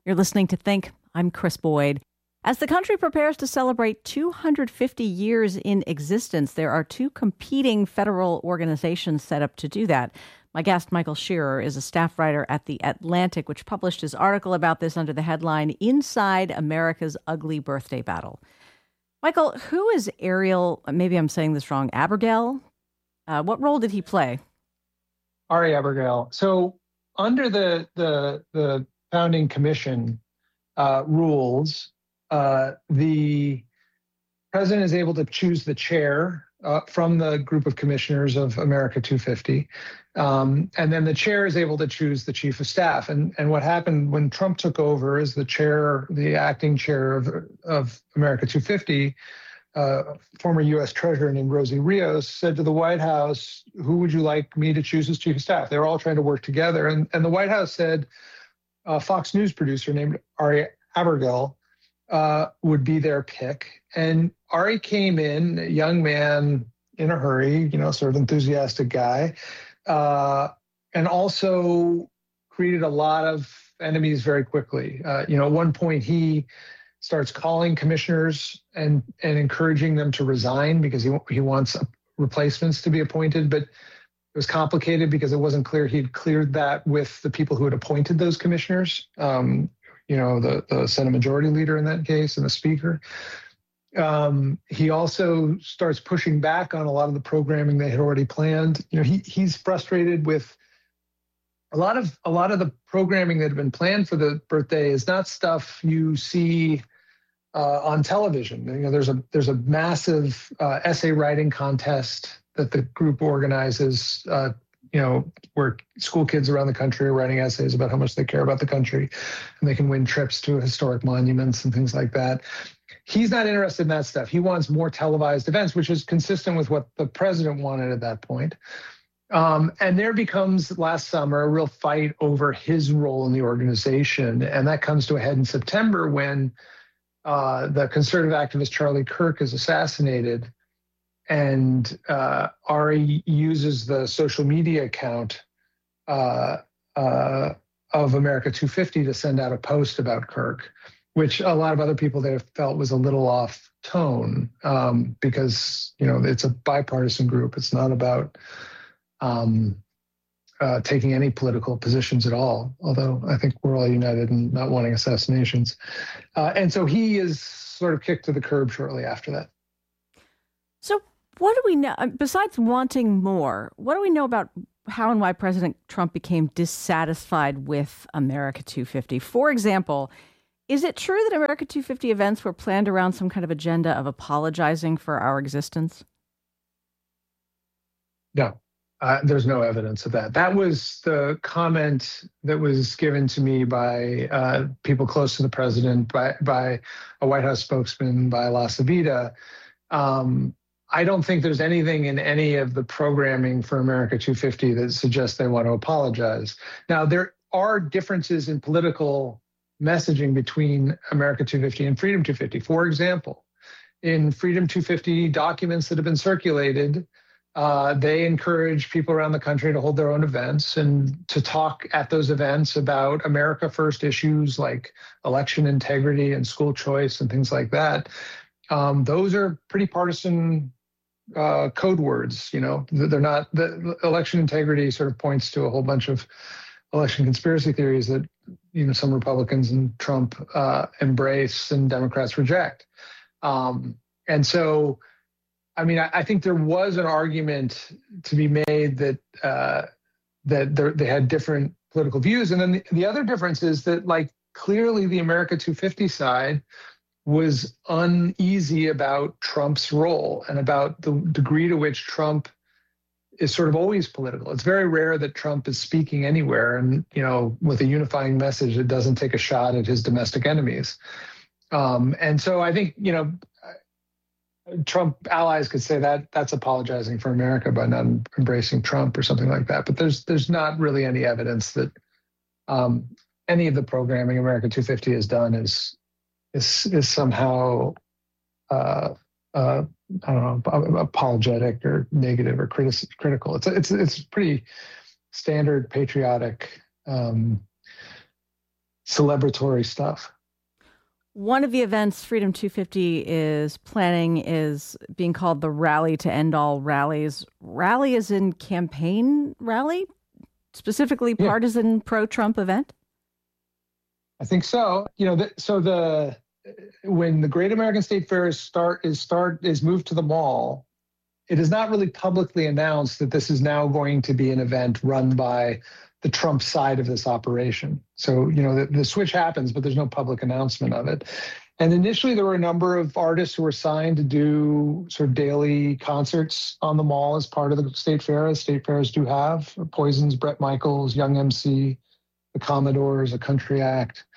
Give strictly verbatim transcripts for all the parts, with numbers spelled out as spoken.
You're listening to Think. I'm Chris Boyd. As the country prepares to celebrate two hundred fifty years in existence, there are two competing federal organizations set up to do that. My guest, Michael Shearer, is a staff writer at The Atlantic, which published his article about this under the headline, Inside America's Ugly Birthday Battle. Michael, who is Ariel, maybe I'm saying this wrong, Abergel? Uh, what role did he play? Ari Abergel. So under the the, the founding commission uh, rules, uh, the president is able to choose the chair uh, from the group of commissioners of America two fifty. Um, and then the chair is able to choose the chief of staff. And, and what happened when Trump took over as the chair, the acting chair of, of America two fifty, uh, former U S Treasurer named Rosie Rios said to the White House, who would you like me to choose as chief of staff? They were all trying to work together. And, and the White House said a Fox News producer named Ari Abergel uh, would be their pick. And Ari came in, a young man in a hurry, you know, sort of enthusiastic guy, uh, and also created a lot of enemies very quickly. Uh, you know, at one point he starts calling commissioners and and encouraging them to resign because he he wants replacements to be appointed, but it was complicated because it wasn't clear he'd cleared that with the people who had appointed those commissioners. Um, you know, the the Senate Majority Leader in that case and the Speaker. Um, he also starts pushing back on a lot of the programming they had already planned. You know, he he's frustrated with a lot of a lot of the programming that had been planned for the birthday is not stuff you see uh, on television. You know, there's a there's a massive uh, essay writing contest that the group organizes. Uh, you know, where school kids around the country are writing essays about how much they care about the country, and they can win trips to historic monuments and things like that. He's not interested in that stuff. He wants more televised events, which is consistent with what the president wanted at that point. Um, and there becomes last summer a real fight over his role in the organization. And that comes to a head in September when uh, the conservative activist Charlie Kirk is assassinated. And uh, Ari uses the social media account uh, uh, of America two fifty to send out a post about Kirk, which a lot of other people there felt was a little off tone um, because, you know, it's a bipartisan group. It's not about um, uh, taking any political positions at all, although I think we're all united in not wanting assassinations. Uh, and so he is sort of kicked to the curb shortly after that. So what do we know, besides wanting more, what do we know about how and why President Trump became dissatisfied with America two fifty? For example, is it true that America two fifty events were planned around some kind of agenda of apologizing for our existence? No, uh, there's no evidence of that. That was the comment that was given to me by uh, people close to the president, by, by a White House spokesman, by La Savita. Um, I don't think there's anything in any of the programming for America two fifty that suggests they want to apologize. Now, there are differences in political messaging between America two fifty and Freedom two fifty. For example, in Freedom two fifty documents that have been circulated, uh, they encourage people around the country to hold their own events and to talk at those events about America First issues like election integrity and school choice and things like that. Um, those are pretty partisan uh, code words. You know, they're not, the election integrity sort of points to a whole bunch of election conspiracy theories that, you know, some Republicans and Trump uh, embrace and Democrats reject. Um, and so, I mean, I, I think there was an argument to be made that uh, that they had different political views. And then the, the other difference is that, like, clearly the America two fifty side was uneasy about Trump's role and about the degree to which Trump is sort of always political. It's very rare that Trump is speaking anywhere and, you know, with a unifying message that doesn't take a shot at his domestic enemies. Um, and so I think, you know, Trump allies could say that that's apologizing for America by not embracing Trump or something like that. But there's there's not really any evidence that um, any of the programming America two fifty has done is is is somehow uh, uh, I don't know, apologetic or negative or critic- critical. It's it's it's pretty standard patriotic um, celebratory stuff. One of the events Freedom two fifty is planning is being called the Rally to End All Rallies. Rally is in campaign rally, specifically Yeah. partisan pro-Trump event? I think so. You know, the, so the when the Great American State Fair is start is start is moved to the mall, it is not really publicly announced that this is now going to be an event run by the Trump side of this operation. So, you know, the, the switch happens, but there's no public announcement of it. And initially, there were a number of artists who were signed to do sort of daily concerts on the mall as part of the State Fair, as State Fairs do have. Poison's, Bret Michaels, Young M C, the Commodores, a country act.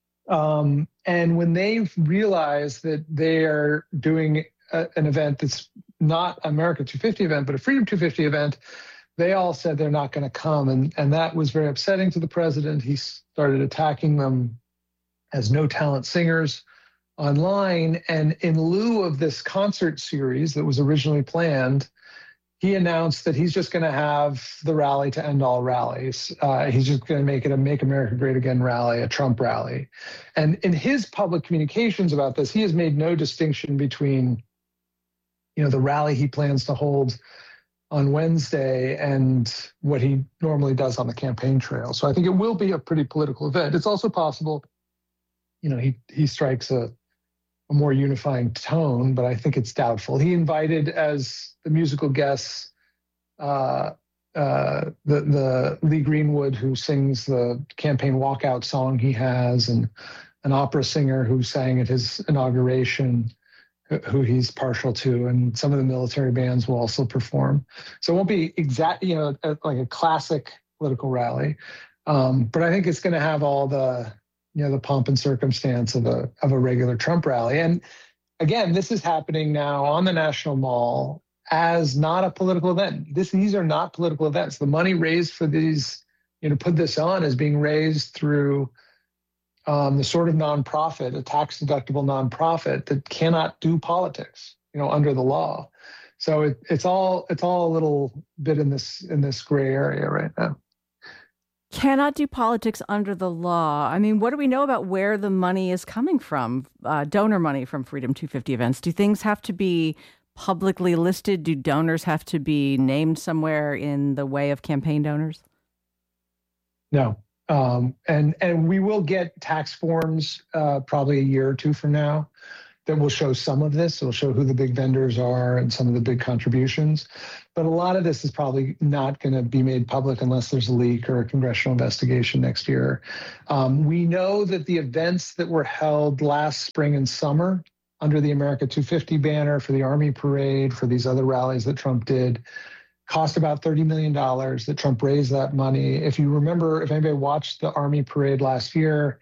Um, and when they realize that they are doing a, an event that's not America two fifty event, but a Freedom two fifty event, they all said they're not going to come. And, and that was very upsetting to the president. He started attacking them as no talent singers online. And in lieu of this concert series that was originally planned, he announced that he's just going to have the Rally to End All Rallies. Uh, he's just going to make it a Make America Great Again rally, a Trump rally. And in his public communications about this, he has made no distinction between, you know, the rally he plans to hold on Wednesday and what he normally does on the campaign trail. So I think it will be a pretty political event. It's also possible, you know, he he strikes a, a more unifying tone, but I think it's doubtful. He invited as the musical guests uh, uh, the the Lee Greenwood, who sings the campaign walkout song he has, and an opera singer who sang at his inauguration, who he's partial to, and some of the military bands will also perform. So it won't be exact, you know, like a classic political rally, um, but I think it's going to have all the, you know, the pomp and circumstance of a of a regular Trump rally. And again, this is happening now on the National Mall as not a political event. This these are not political events. The money raised for these, you know, put this on is being raised through Um, the sort of nonprofit, a tax-deductible nonprofit that cannot do politics, you know, under the law. So it, it's all it's all a little bit in this in this gray area right now. Cannot do politics under the law. I mean, what do we know about where the money is coming from? Uh, donor money from Freedom two fifty events. Do things have to be publicly listed? Do donors have to be named somewhere in the way of campaign donors? No. Um, and and we will get tax forms uh, probably a year or two from now that will show some of this. It'll show who the big vendors are and some of the big contributions. But a lot of this is probably not going to be made public unless there's a leak or a congressional investigation next year. Um, we know that the events that were held last spring and summer under the America two fifty banner, for the Army Parade, for these other rallies that Trump did, cost about thirty million dollars, that Trump raised that money. If you remember, if anybody watched the Army Parade last year,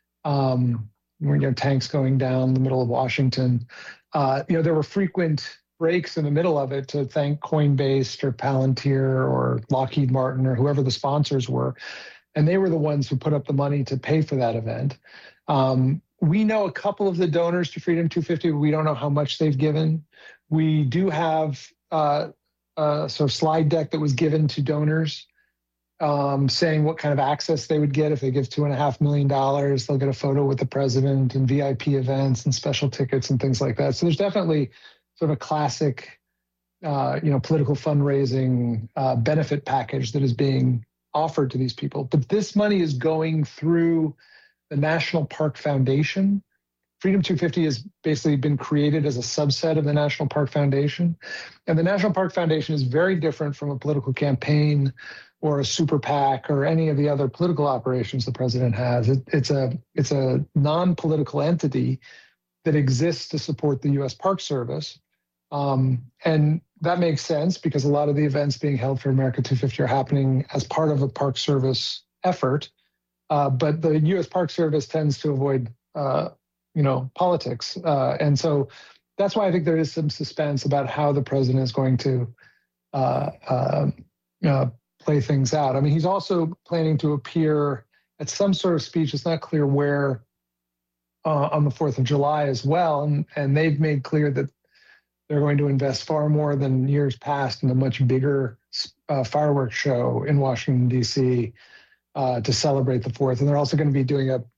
um, you know, tanks going down the middle of Washington, uh, you know, there were frequent breaks in the middle of it to thank Coinbase or Palantir or Lockheed Martin or whoever the sponsors were. And they were the ones who put up the money to pay for that event. Um, we know a couple of the donors to Freedom two fifty. We don't know how much they've given. We do have uh, Uh, sort of slide deck that was given to donors um, saying what kind of access they would get if they give two and a half million dollars. They'll get a photo with the president and V I P events and special tickets and things like that. So there's definitely sort of a classic, uh, you know, political fundraising uh, benefit package that is being offered to these people. But this money is going through the National Park Foundation. Freedom two fifty has basically been created as a subset of the National Park Foundation. And the National Park Foundation is very different from a political campaign or a super PAC or any of the other political operations the president has. It, it's a it's a non-political entity that exists to support the U S Park Service. Um, and that makes sense because a lot of the events being held for America two fifty are happening as part of a Park Service effort. Uh, but the U S Park Service tends to avoid uh, you know, politics. Uh, and so that's why I think there is some suspense about how the president is going to uh, uh, uh, play things out. I mean, he's also planning to appear at some sort of speech. It's not clear where uh, on the fourth of July as well. And, and they've made clear that they're going to invest far more than years past in a much bigger uh, fireworks show in Washington, D C uh, to celebrate the fourth. And they're also going to be doing a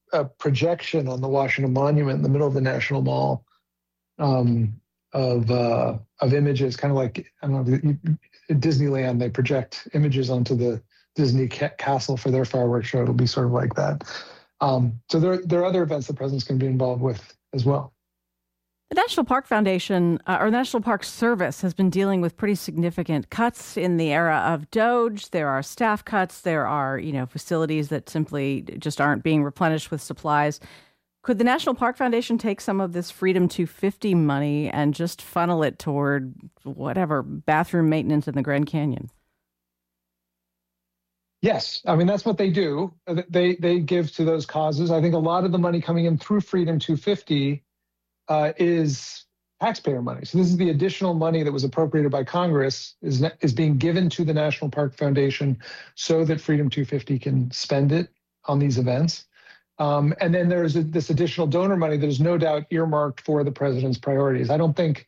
a projection on the Washington Monument in the middle of the National Mall um, of uh, of images, kind of like, I don't know, at Disneyland, they project images onto the Disney ca- castle for their fireworks show. It'll be sort of like that. Um, so there, there are other events the president's going to be involved with as well. The National Park Foundation, uh, or National Park Service, has been dealing with pretty significant cuts in the era of DOGE. There are staff cuts. There are, you know, facilities that simply just aren't being replenished with supplies. Could the National Park Foundation take some of this Freedom two fifty money and just funnel it toward whatever, bathroom maintenance in the Grand Canyon? Yes, I mean, that's what they do. They they give to those causes. I think a lot of the money coming in through Freedom two fifty uh, is taxpayer money. So this is the additional money that was appropriated by Congress is is being given to the National Park Foundation so that Freedom two fifty can spend it on these events. Um, and then there's a, this additional donor money that is no doubt earmarked for the president's priorities. I don't think,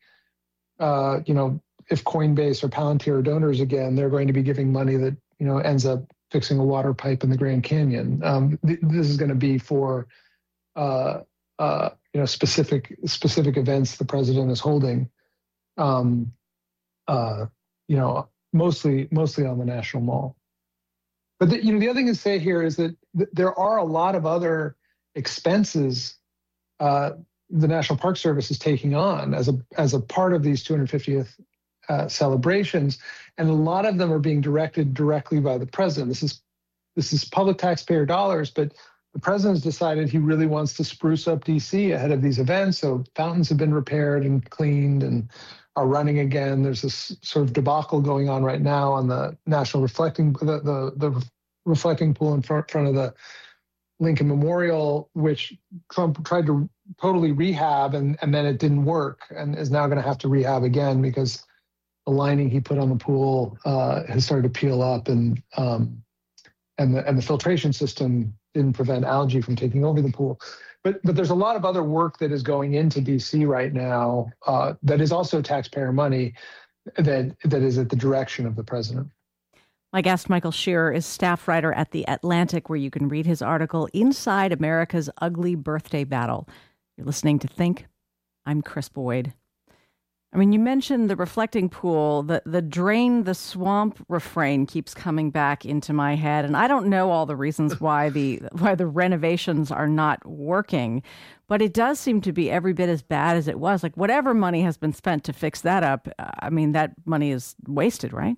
uh, you know, if Coinbase or Palantir are donors again, they're going to be giving money that, you know, ends up fixing a water pipe in the Grand Canyon. Um, th- this is going to be for, uh, uh, you know, specific specific events the president is holding. Um, uh, you know, mostly mostly on the National Mall. But the, you know, the other thing to say here is that th- there are a lot of other expenses uh, the National Park Service is taking on as a as a part of these two hundred fiftieth uh, celebrations, and a lot of them are being directed directly by the president. This is this is public taxpayer dollars, but the president's decided he really wants to spruce up D C ahead of these events. So fountains have been repaired and cleaned and are running again. There's this sort of debacle going on right now on the National Reflecting the the, the reflecting pool in front, front of the Lincoln Memorial, which Trump tried to totally rehab, and, and then it didn't work, and is now going to have to rehab again because the lining he put on the pool uh, has started to peel up, and um, and the and the filtration system didn't prevent algae from taking over the pool. But but there's a lot of other work that is going into D C right now uh, that is also taxpayer money that that is at the direction of the president. My guest, Michael Shearer, is staff writer at The Atlantic, where you can read his article, Inside America's Ugly Birthday Battle. You're listening to Think. I'm Chris Boyd. I mean, you mentioned the reflecting pool. The, the drain the swamp refrain keeps coming back into my head. And I don't know all the reasons why the why the renovations are not working, but it does seem to be every bit as bad as it was. Like, whatever money has been spent to fix that up, I mean, that money is wasted, right?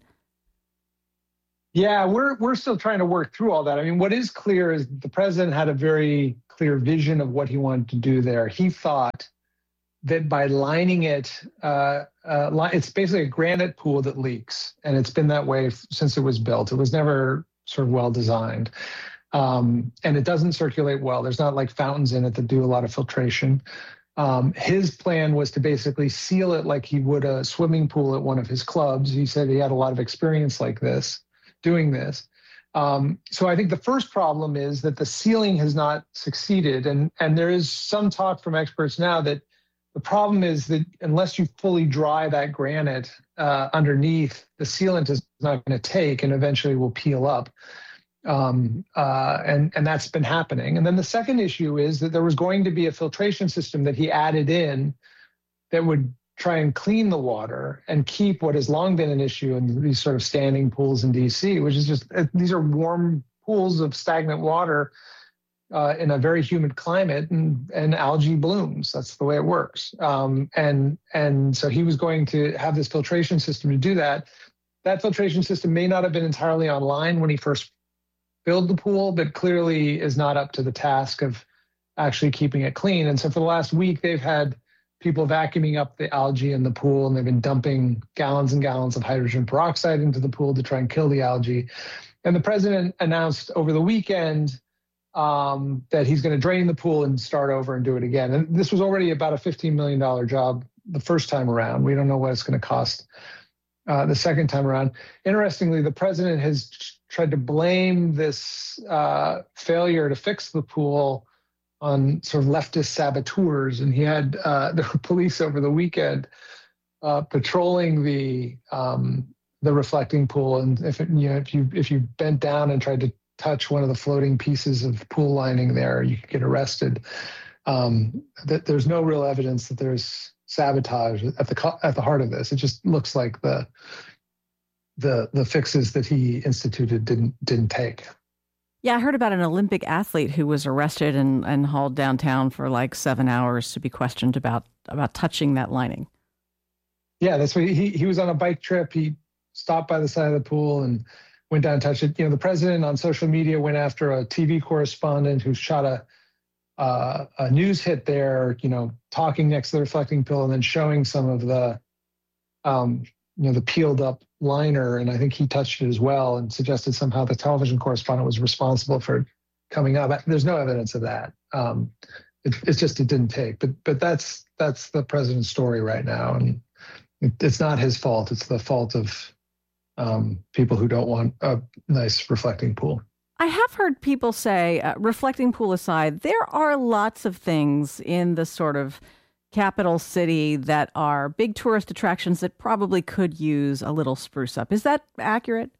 Yeah, we're we're still trying to work through all that. I mean, what is clear is the president had a very clear vision of what he wanted to do there. He thought that by lining it, uh, uh, it's basically a granite pool that leaks, and it's been that way since it was built. It was never sort of well designed, um, and it doesn't circulate well. There's not like fountains in it that do a lot of filtration. Um, his plan was to basically seal it like he would a swimming pool at one of his clubs. He said he had a lot of experience like this. doing this. Um, so I think the first problem is that the sealing has not succeeded. And, and there is some talk from experts now that the problem is that unless you fully dry that granite uh, underneath, the sealant is not going to take and eventually will peel up. Um, uh, and, and that's been happening. And then the second issue is that there was going to be a filtration system that he added in that would try and clean the water and keep what has long been an issue in these sort of standing pools in D C, which is just, these are warm pools of stagnant water uh, in a very humid climate, and, and algae blooms. That's the way it works. Um, and, and so he was going to have this filtration system to do that. That filtration system may not have been entirely online when he first built the pool, but clearly is not up to the task of actually keeping it clean. And so for the last week, they've had people vacuuming up the algae in the pool, and they've been dumping gallons and gallons of hydrogen peroxide into the pool to try and kill the algae. And the president announced over the weekend um, that he's going to drain the pool and start over and do it again. And this was already about a fifteen million dollars job the first time around. We don't know what it's going to cost uh, the second time around. Interestingly, the president has tried to blame this uh, failure to fix the pool on sort of leftist saboteurs, and he had uh, the police over the weekend uh, patrolling the um, the reflecting pool. And if it, you know if you if you bent down and tried to touch one of the floating pieces of pool lining there, you could get arrested. Um, that there's no real evidence that there's sabotage at the at the heart of this. It just looks like the the the fixes that he instituted didn't didn't take. Yeah, I heard about an Olympic athlete who was arrested and, and hauled downtown for like seven hours to be questioned about about touching that lining. Yeah, that's what he he was on a bike trip. He stopped by the side of the pool and went down and touched it. You know, the president on social media went after a T V correspondent who shot a uh, a news hit there, you know, talking next to the reflecting pool and then showing some of the, um, you know, the peeled up liner. And I think he touched it as well and suggested somehow the television correspondent was responsible for coming up. There's no evidence of that. Um, it, it's just it didn't take. But but that's that's the president's story right now, and it, it's not his fault. It's the fault of um, people who don't want a nice reflecting pool. I have heard people say, uh, reflecting pool aside, there are lots of things in the sort of capital city that are big tourist attractions that probably could use a little spruce up. Is that accurate?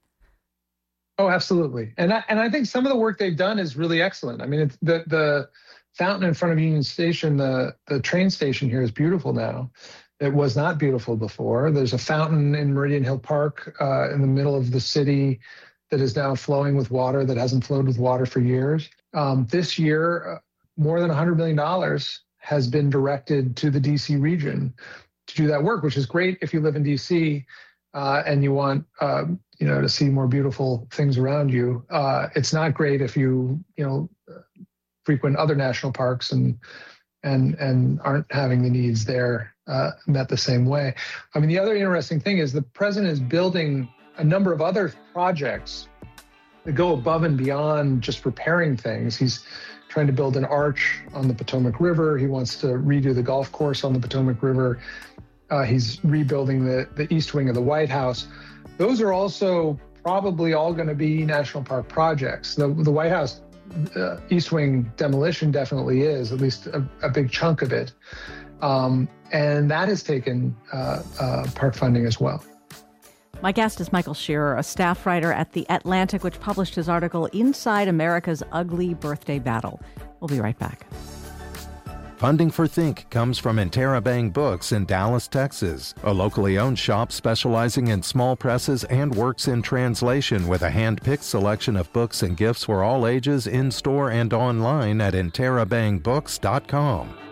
Oh, absolutely. And I, and I think some of the work they've done is really excellent. I mean, it's the the fountain in front of Union Station, the the train station here is beautiful now. It was not beautiful before. There's a fountain in Meridian Hill Park uh, in the middle of the city that is now flowing with water that hasn't flowed with water for years. Um, this year, uh, more than one hundred million dollars has been directed to the D C region to do that work, which is great if you live in D C uh, and you want uh, you know, to see more beautiful things around you. Uh, it's not great if you you know frequent other national parks and and and aren't having the needs there uh, met the same way. I mean, the other interesting thing is the president is building a number of other projects that go above and beyond just repairing things. He's trying to build an arch on the Potomac River. He wants to redo the golf course on the Potomac River. Uh, he's rebuilding the, the east wing of the White House. Those are also probably all going to be national park projects. The, the White House uh, east wing demolition definitely is, at least a, a big chunk of it. Um, and that has taken uh, uh, park funding as well. My guest is Michael Shearer, a staff writer at The Atlantic, which published his article, Inside America's Ugly Birthday Battle. We'll be right back. Funding for Think comes from Interabang Books in Dallas, Texas, a locally owned shop specializing in small presses and works in translation with a hand-picked selection of books and gifts for all ages in-store and online at interabang books dot com.